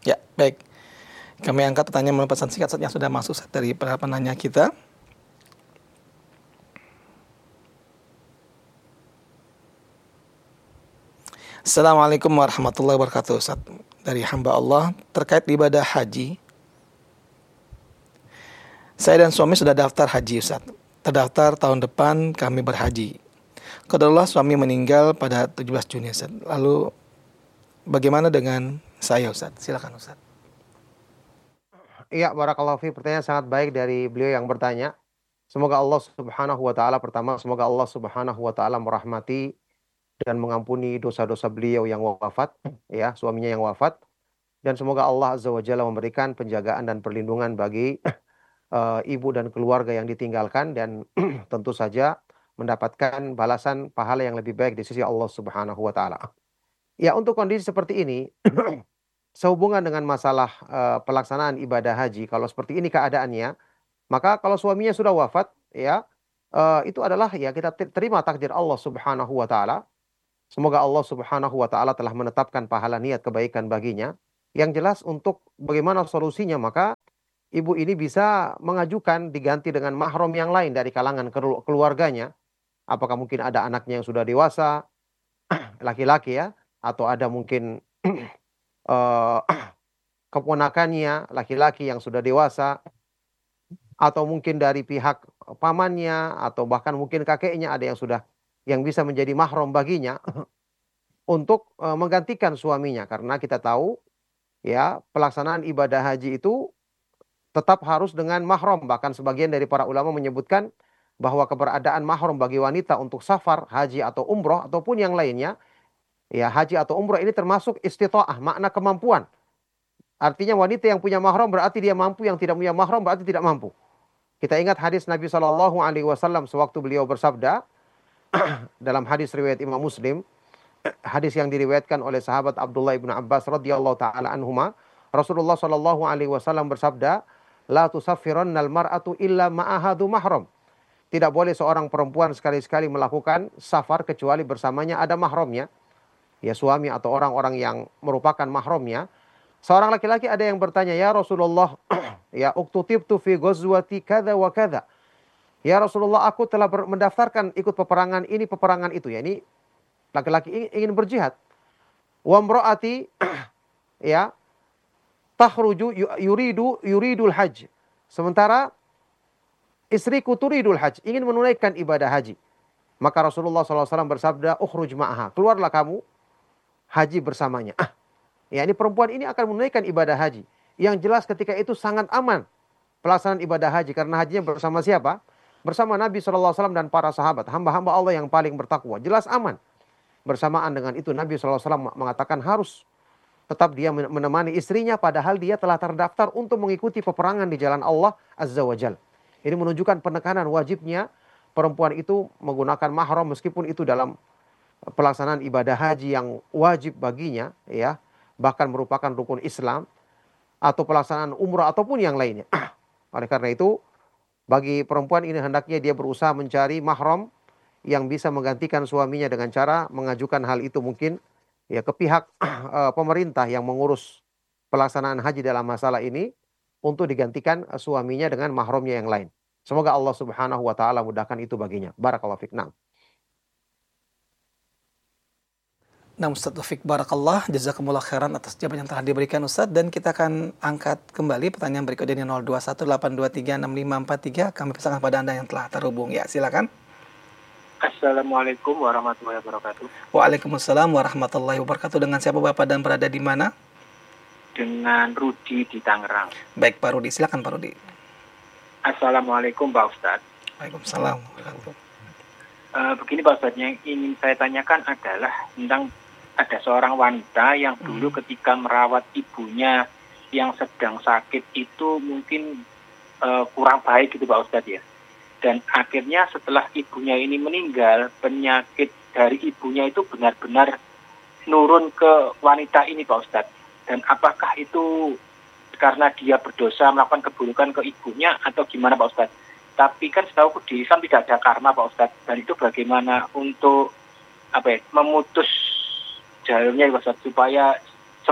Ya, baik. Kami angkat pertanyaan melalui pesan singkat yang sudah masuk dari para penanya kita. Assalamualaikum warahmatullahi wabarakatuh, Ustaz. Dari hamba Allah terkait ibadah haji. Saya dan suami sudah daftar haji, Ustaz. Terdaftar tahun depan kami berhaji. Qadarullah suami meninggal pada 17 Juni, Ustaz. Lalu bagaimana dengan saya, Ustaz? Silakan, Ustaz. Iya, barakallahu fi. Pertanyaan sangat baik dari beliau yang bertanya. Semoga Allah Subhanahu wa taala semoga Allah Subhanahu wa taala merahmati dan mengampuni dosa-dosa beliau yang wafat, ya, suaminya yang wafat, dan semoga Allah Azza wa Jalla memberikan penjagaan dan perlindungan bagi ibu dan keluarga yang ditinggalkan, dan tentu saja mendapatkan balasan pahala yang lebih baik di sisi Allah Subhanahu wa taala. Ya, untuk kondisi seperti ini sehubungan dengan masalah pelaksanaan ibadah haji, kalau seperti ini keadaannya, maka kalau suaminya sudah wafat, ya, itu adalah, ya, kita terima takdir Allah Subhanahu wa taala. Semoga Allah Subhanahu wa taala telah menetapkan pahala niat kebaikan baginya. Yang jelas untuk bagaimana solusinya, maka ibu ini bisa mengajukan diganti dengan mahram yang lain dari kalangan keluarganya. Apakah mungkin ada anaknya yang sudah dewasa, laki-laki, ya, atau ada mungkin eh, keponakannya laki-laki yang sudah dewasa, atau mungkin dari pihak pamannya, atau bahkan mungkin kakeknya ada yang bisa menjadi mahram baginya untuk menggantikan suaminya, karena kita tahu, ya, pelaksanaan ibadah haji itu tetap harus dengan mahram. Bahkan sebagian dari para ulama menyebutkan bahwa keberadaan mahram bagi wanita untuk safar, haji atau umroh ataupun yang lainnya, ya, haji atau umroh ini termasuk istita'ah, makna kemampuan. Artinya wanita yang punya mahram berarti dia mampu, yang tidak punya mahram berarti tidak mampu. Kita ingat hadis Nabi Shallallahu Alaihi Wasallam sewaktu beliau bersabda dalam hadis riwayat Imam Muslim, hadis yang diriwayatkan oleh sahabat Abdullah ibn Abbas radhiyallahu taala anhuma, Rasulullah Shallallahu Alaihi Wasallam bersabda, la tusaffirannal mar'atu illa ma'ahadu mahram. Tidak boleh seorang perempuan sekali-sekali melakukan safar kecuali bersamanya ada mahramnya, ya, suami atau orang-orang yang merupakan mahramnya. Seorang laki-laki ada yang bertanya, ya Rasulullah, ya, uktutibtu fi ghazwati kadza wa kadza. Ya Rasulullah, aku telah mendaftarkan ikut peperangan ini, peperangan itu, ya, ini laki-laki ingin berjihad. Wa mraati ya takhruju yuridul hajj. Sementara istriku turidul hajj, ingin menunaikan ibadah haji. Maka Rasulullah SAW bersabda, ukhruj ma'aha, keluarlah kamu haji bersamanya. Ya, ini perempuan ini akan menunaikan ibadah haji. Yang jelas ketika itu sangat aman pelaksanaan ibadah haji, karena hajinya bersama siapa? Bersama Nabi SAW dan para sahabat, hamba-hamba Allah yang paling bertakwa. Jelas aman. Bersamaan dengan itu Nabi SAW mengatakan harus tetap dia menemani istrinya, padahal dia telah terdaftar untuk mengikuti peperangan di jalan Allah Azza wa Jal. Ini menunjukkan penekanan wajibnya perempuan itu menggunakan mahram, meskipun itu dalam pelaksanaan ibadah haji yang wajib baginya, ya, bahkan merupakan rukun Islam, atau pelaksanaan umrah ataupun yang lainnya. Oleh karena itu, bagi perempuan ini hendaknya dia berusaha mencari mahram yang bisa menggantikan suaminya dengan cara mengajukan hal itu mungkin, ya, ke pihak pemerintah yang mengurus pelaksanaan haji dalam masalah ini, untuk digantikan suaminya dengan mahramnya yang lain. Semoga Allah Subhanahu wa taala mudahkan itu baginya. Barakallahu fiik. Nah, Ustaz Taufik, barakallah, jazakumullah khairan atas jawaban yang telah diberikan Ustaz, dan kita akan angkat kembali pertanyaan berikutnya di 0218236543. Kami persilakan pada Anda yang telah terhubung. Ya, silakan. Assalamualaikum warahmatullahi wabarakatuh. Waalaikumsalam warahmatullahi wabarakatuh. Dengan siapa Bapak dan berada di mana? Dengan Rudi di Tangerang. Baik, Pak Rudi, silakan Pak Rudi. Assalamualaikum Pak Ustadz. Waalaikumsalam. Begini Pak Ustadz, yang ingin saya tanyakan adalah tentang ada seorang wanita yang dulu ketika merawat ibunya yang sedang sakit itu mungkin kurang baik gitu Pak Ustadz, ya. Dan akhirnya setelah ibunya ini meninggal, penyakit dari ibunya itu benar-benar nurun ke wanita ini Pak Ustadz. Dan apakah itu karena dia berdosa melakukan keburukan ke ibunya atau gimana Pak Ustadz? Tapi kan setahu di Islam tidak ada karma Pak Ustadz. Dan itu bagaimana untuk memutus jalurnya Pak Ustadz, supaya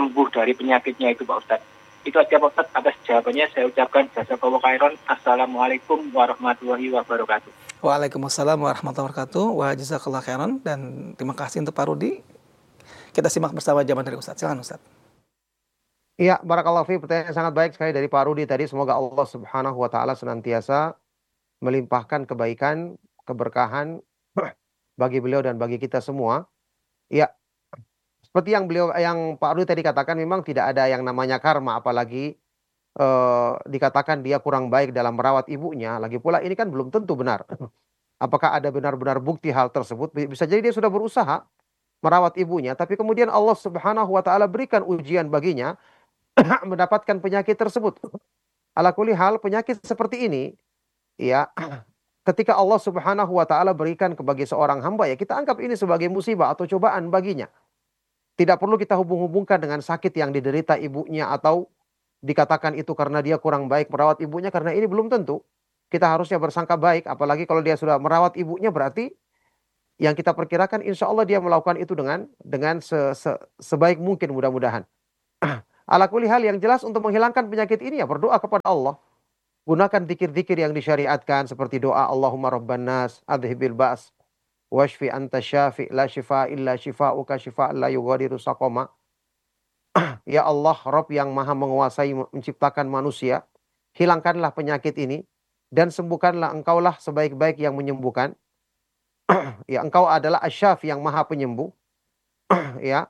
sembuh dari penyakitnya itu Pak Ustadz. Itu aja Pak Ustadz, atas jawabannya saya ucapkan jazakallahu khairan. Assalamualaikum warahmatullahi wabarakatuh. Waalaikumsalam warahmatullahi wabarakatuh. Wa jazakallahu khairan, dan terima kasih untuk Pak Rudi. Kita simak bersama jawaban dari Ustadz. Silakan Ustadz. Iya, barakallahu fi, pertanyaan yang sangat baik sekali dari Pak Rudi tadi. Semoga Allah Subhanahu wa taala senantiasa melimpahkan kebaikan, keberkahan bagi beliau dan bagi kita semua. Ya, seperti yang Pak Rudi tadi katakan, memang tidak ada yang namanya karma, apalagi dikatakan dia kurang baik dalam merawat ibunya. Lagi pula ini kan belum tentu benar. Apakah ada benar-benar bukti hal tersebut? Bisa jadi dia sudah berusaha merawat ibunya, tapi kemudian Allah Subhanahu wa taala berikan ujian baginya mendapatkan penyakit tersebut. Ala kulli hal, penyakit seperti ini ya, ketika Allah Subhanahu wa taala berikan bagi seorang hamba, ya kita anggap ini sebagai musibah atau cobaan baginya. Tidak perlu kita hubung-hubungkan dengan sakit yang diderita ibunya, atau dikatakan itu karena dia kurang baik merawat ibunya, karena ini belum tentu. Kita harusnya bersangka baik, apalagi kalau dia sudah merawat ibunya, berarti yang kita perkirakan insya Allah dia melakukan itu dengan sebaik mungkin, mudah-mudahan. Ala kulli hal, yang jelas untuk menghilangkan penyakit ini ya berdoa kepada Allah. Gunakan zikir-zikir yang disyariatkan seperti doa Allahumma rabban nas adhibil ba's washfi anta syafi la shifa illa shifauka shifaan la yughadiru saqama. Ya Allah, Rabb yang maha menguasai menciptakan manusia, hilangkanlah penyakit ini dan sembuhkanlah, engkaulah sebaik-baik yang menyembuhkan. Ya, engkau adalah asy-syafi yang maha penyembuh. Ya,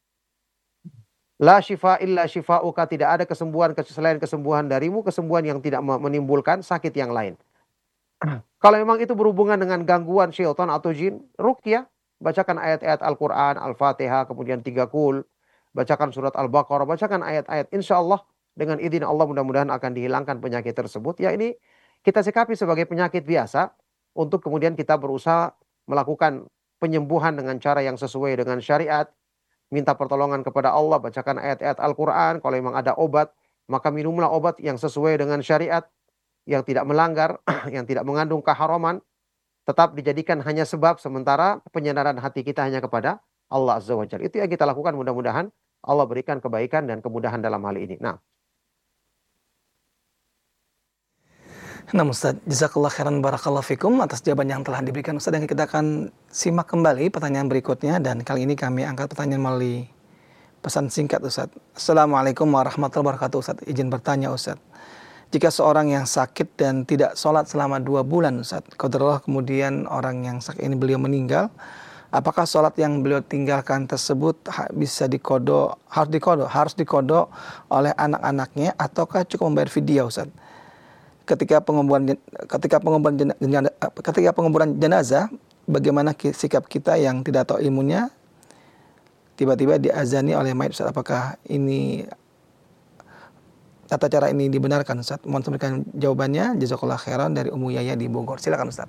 la syifa illa syifauka, tidak ada kesembuhan selain kesembuhan darimu, kesembuhan yang tidak menimbulkan sakit yang lain. Kalau memang itu berhubungan dengan gangguan syaitan atau jin, ruqyah, bacakan ayat-ayat Al-Quran, Al-Fatihah, kemudian 3 kul, bacakan surat Al-Baqarah, bacakan ayat-ayat, insya Allah dengan izin Allah mudah-mudahan akan dihilangkan penyakit tersebut. Ya, ini kita sikapi sebagai penyakit biasa, untuk kemudian kita berusaha melakukan penyembuhan dengan cara yang sesuai dengan syariat. Minta pertolongan kepada Allah, bacakan ayat-ayat Al-Quran. Kalau memang ada obat, maka minumlah obat yang sesuai dengan syariat, yang tidak melanggar, yang tidak mengandung keharaman. Tetap dijadikan hanya sebab sementara, penyandaran hati kita hanya kepada Allah Azza wa Jalla. Itu yang kita lakukan, mudah-mudahan Allah berikan kebaikan dan kemudahan dalam hal ini. Nah, Ustaz, jazakallah khairan barakallahu fikum atas jawaban yang telah diberikan Ustaz, dan kita akan simak kembali pertanyaan berikutnya, dan kali ini kami angkat pertanyaan melalui pesan singkat Ustaz. Assalamualaikum warahmatullahi wabarakatuh Ustaz. Izin bertanya Ustaz, jika seorang yang sakit dan tidak sholat selama 2 bulan Ustaz, qadarullah kemudian orang yang sakit ini beliau meninggal, apakah sholat yang beliau tinggalkan tersebut harus dikodok oleh anak-anaknya, ataukah cukup membayar fidyah Ustaz? Ketika penguburan jenazah, bagaimana sikap kita yang tidak tahu ilmunya, tiba-tiba diazani oleh mayit Ustaz? Apakah ini tata cara ini dibenarkan Ustaz? Mohon memberikan jawabannya. Jazakallah khairan, dari Ummu Yaya di Bogor. Silakan Ustaz.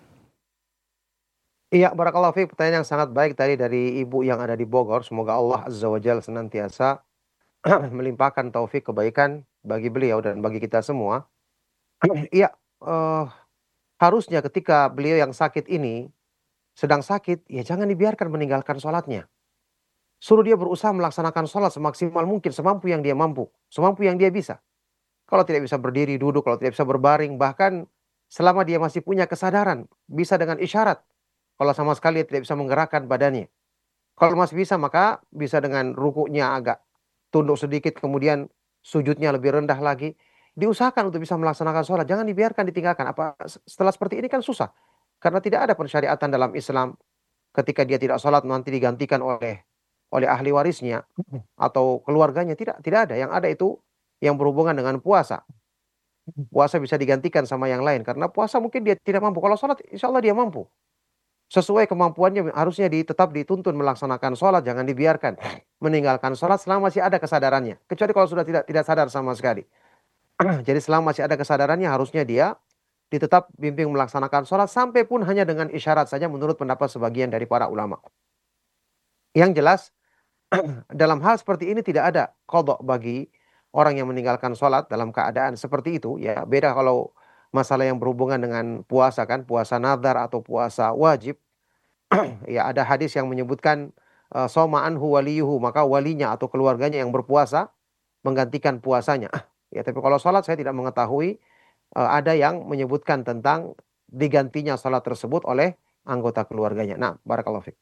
iya, barakallahu fiik, pertanyaan yang sangat baik tadi dari ibu yang ada di Bogor. Semoga Allah Azza wa Jalla senantiasa melimpahkan taufik kebaikan bagi beliau dan bagi kita semua. Iya, harusnya ketika beliau yang sakit ini sedang sakit, ya jangan dibiarkan meninggalkan sholatnya. Suruh dia berusaha melaksanakan sholat semaksimal mungkin, semampu yang dia mampu, semampu yang dia bisa. Kalau tidak bisa berdiri, duduk, kalau tidak bisa berbaring, bahkan selama dia masih punya kesadaran, bisa dengan isyarat. Kalau sama sekali dia tidak bisa menggerakkan badannya. Kalau masih bisa, maka bisa dengan rukuknya agak tunduk sedikit, kemudian sujudnya lebih rendah lagi. Diusahakan untuk bisa melaksanakan sholat, jangan dibiarkan ditinggalkan. Setelah seperti ini kan susah, karena tidak ada pensyariatan dalam Islam. Ketika dia tidak sholat nanti digantikan oleh ahli warisnya atau keluarganya, tidak ada. Yang ada itu yang berhubungan dengan puasa. Puasa bisa digantikan sama yang lain, karena puasa mungkin dia tidak mampu. Kalau sholat insya Allah dia mampu. Sesuai kemampuannya harusnya tetap dituntun melaksanakan sholat, jangan dibiarkan meninggalkan sholat selama masih ada kesadarannya. Kecuali kalau sudah tidak sadar sama sekali. Jadi selama masih ada kesadarannya, harusnya dia tetap bimbing melaksanakan sholat, sampai pun hanya dengan isyarat saja menurut pendapat sebagian dari para ulama. Yang jelas, dalam hal seperti ini tidak ada qadha bagi orang yang meninggalkan sholat dalam keadaan seperti itu. Ya, beda kalau masalah yang berhubungan dengan puasa kan, puasa nadar atau puasa wajib. Ya, ada hadis yang menyebutkan Soma anhu waliyuhu, maka walinya atau keluarganya yang berpuasa menggantikan puasanya. Ya, tapi kalau sholat saya tidak mengetahui ada yang menyebutkan tentang digantinya sholat tersebut oleh anggota keluarganya. Nah, barakallahu fiik.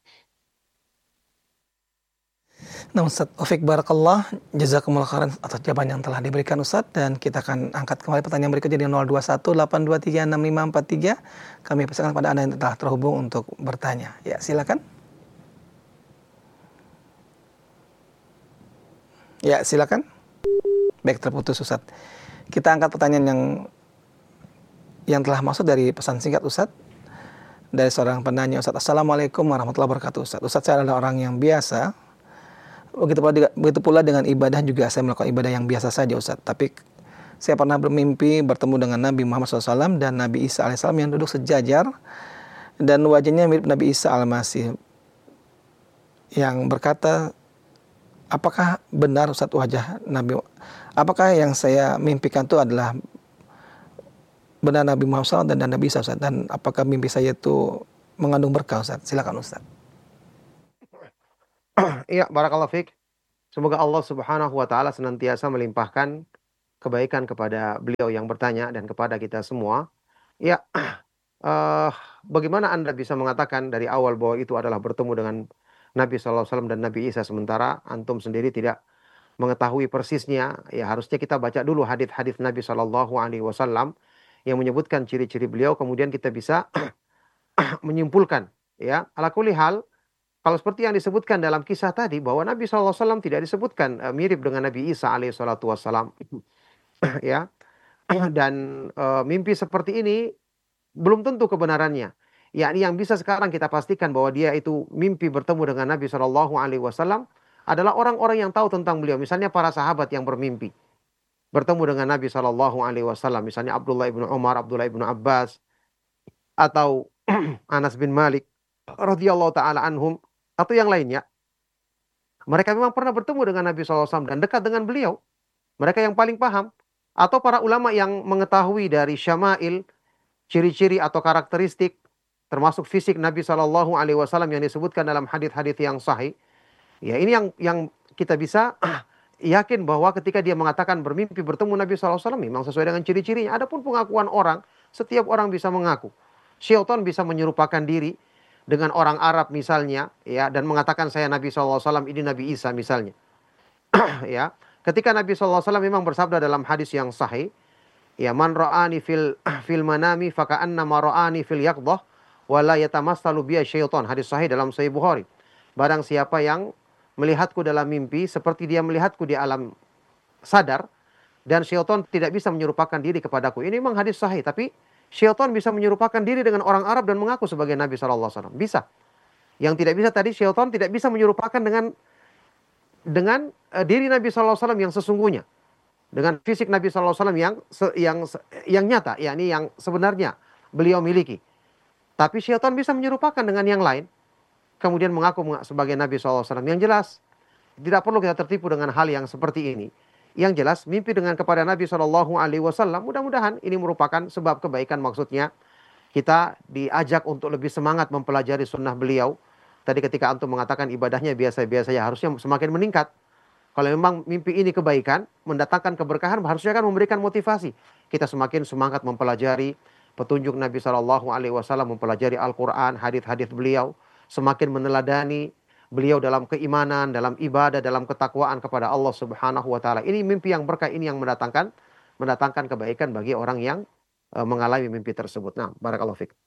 Nah Ustaz, Taufik Barakallah, jazakumullah khairan atas jawaban yang telah diberikan Ustaz, dan kita akan angkat kembali pertanyaan berikutnya di 0218236543. Kami persilakan pada Anda yang telah terhubung untuk bertanya. Ya, silakan. Ya, silakan. Baik, terputus Ustaz. Kita angkat pertanyaan yang telah masuk dari pesan singkat Ustaz, dari seorang penanya Ustaz. Assalamualaikum warahmatullahi wabarakatuh Ustaz. Ustaz, saya adalah orang yang biasa. Begitu pula dengan ibadah juga saya melakukan ibadah yang biasa saja Ustaz. Tapi saya pernah bermimpi bertemu dengan Nabi Muhammad SAW dan Nabi Isa AS yang duduk sejajar, dan wajahnya mirip Nabi Isa Al-Masih, yang berkata, apakah benar Ustaz wajah Nabi? Apakah yang saya mimpikan itu adalah benar Nabi Muhammad SAW dan Nabi Isa Ustaz? Dan apakah mimpi saya itu mengandung berkah Ustaz? Silakan Ustaz. Iya, barakallahu fiik. Semoga Allah Subhanahu wa taala senantiasa melimpahkan kebaikan kepada beliau yang bertanya dan kepada kita semua. Ya, bagaimana Anda bisa mengatakan dari awal bahwa itu adalah bertemu dengan Nabi SAW dan Nabi Isa sementara antum sendiri tidak mengetahui persisnya? Ya, harusnya kita baca dulu hadis-hadis Nabi SAW yang menyebutkan ciri-ciri beliau, kemudian kita bisa menyimpulkan. Ya, ala kulli hal, kalau seperti yang disebutkan dalam kisah tadi bahwa Nabi SAW tidak disebutkan mirip dengan Nabi Isa alaihissalam, ya, dan mimpi seperti ini belum tentu kebenarannya. Yakni yang bisa sekarang kita pastikan bahwa dia itu mimpi bertemu dengan Nabi SAW adalah orang-orang yang tahu tentang beliau. Misalnya para sahabat yang bermimpi bertemu dengan Nabi SAW, misalnya Abdullah ibnu Umar, Abdullah ibnu Abbas, atau Anas bin Malik radhiyallahu taala anhum, atau yang lainnya. Mereka memang pernah bertemu dengan Nabi SAW dan dekat dengan beliau. Mereka yang paling paham. Atau para ulama yang mengetahui dari syama'il, ciri-ciri atau karakteristik, termasuk fisik Nabi SAW yang disebutkan dalam hadis-hadis yang sahih. Ya, ini yang kita bisa yakin bahwa ketika dia mengatakan bermimpi bertemu Nabi SAW memang sesuai dengan ciri-cirinya. Adapun pengakuan orang, setiap orang bisa mengaku. Syaitan bisa menyerupakan diri dengan orang Arab misalnya, ya, dan mengatakan saya Nabi SAW, ini Nabi Isa misalnya. Ya, ketika Nabi SAW memang bersabda dalam hadis yang sahih, ya, man ra'ani fil manami faka'anna ma ra'ani fil yaqdah wa la yatamassalu biya syaitan. Hadis sahih dalam Sahih Bukhari. Barang siapa yang melihatku dalam mimpi seperti dia melihatku di alam sadar, dan syaitan tidak bisa menyerupakan diri kepadaku. Ini memang hadis sahih, tapi syaitan bisa menyerupakan diri dengan orang Arab dan mengaku sebagai Nabi SAW. Bisa. Yang tidak bisa tadi, syaitan tidak bisa menyerupakan dengan diri Nabi SAW yang sesungguhnya. Dengan fisik Nabi SAW yang nyata, yakni yang sebenarnya beliau miliki. Tapi syaitan bisa menyerupakan dengan yang lain, kemudian mengaku sebagai Nabi SAW. Yang jelas, tidak perlu kita tertipu dengan hal yang seperti ini. Yang jelas, mimpi kepada Nabi SAW, mudah-mudahan ini merupakan sebab kebaikan. Maksudnya, kita diajak untuk lebih semangat mempelajari sunnah beliau. Tadi ketika antum mengatakan ibadahnya biasa-biasa, ya harusnya semakin meningkat. Kalau memang mimpi ini kebaikan, mendatangkan keberkahan, harusnya kan memberikan motivasi. Kita semakin semangat mempelajari petunjuk Nabi SAW, mempelajari Al-Quran, hadis-hadis beliau, semakin meneladani beliau dalam keimanan, dalam ibadah, dalam ketakwaan kepada Allah Subhanahu wa taala. Ini mimpi yang berkah, ini yang mendatangkan kebaikan bagi orang yang mengalami mimpi tersebut. Nah, barakallahu fiik.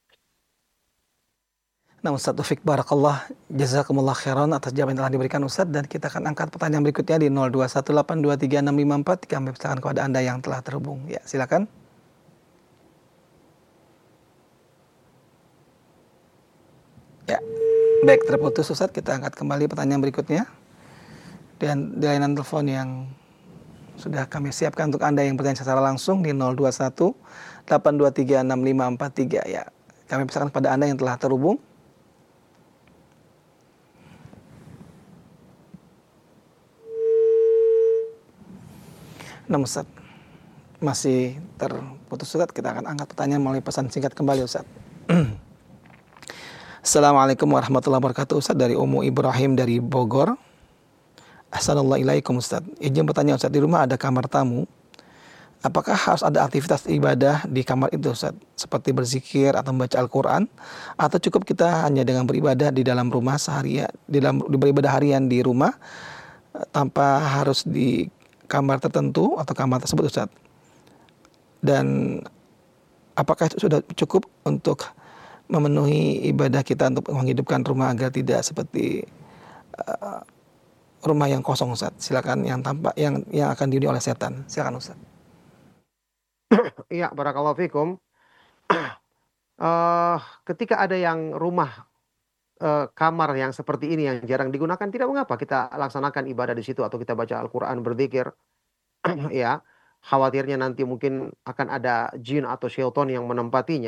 Nah Ustaz Taufik Barakallah, jazakumullah khairan atas jawaban yang telah diberikan Ustaz, dan kita akan angkat pertanyaan berikutnya di 0218236543. Kami persilakan kepada Anda yang telah terhubung. Ya, silakan. Ya, baik, terputus Ustaz. Kita angkat kembali pertanyaan berikutnya. Dan di layanan telepon yang sudah kami siapkan untuk Anda yang bertanya secara langsung di 0218236543. Ya, kami persilakan kepada Anda yang telah terhubung. Nah Ustaz, masih terputus Ustaz. Kita akan angkat pertanyaan melalui pesan singkat kembali Ustaz. Assalamualaikum warahmatullahi wabarakatuh. Ustaz, dari Ummu Ibrahim dari Bogor. Assalamualaikum Ustaz. Izin bertanya Ustaz, di rumah ada kamar tamu. Apakah harus ada aktivitas ibadah di kamar itu Ustaz? Seperti berzikir atau membaca Al-Quran? Atau cukup kita hanya dengan beribadah di dalam rumah seharian, beribadah harian di rumah tanpa harus di kamar tertentu atau kamar tersebut Ustaz? Dan apakah itu sudah cukup untuk memenuhi ibadah kita untuk menghidupkan rumah agar tidak seperti rumah yang kosong Ustaz? Silakan, yang tampak yang akan dihuni oleh setan. Silakan Ustaz. Iya, barakallahu fikum. Ketika ada yang rumah kamar yang seperti ini yang jarang digunakan, tidak mengapa kita laksanakan ibadah di situ atau kita baca Al-Quran, berzikir. Ya, khawatirnya nanti mungkin akan ada jin atau syaitan yang menempatinya.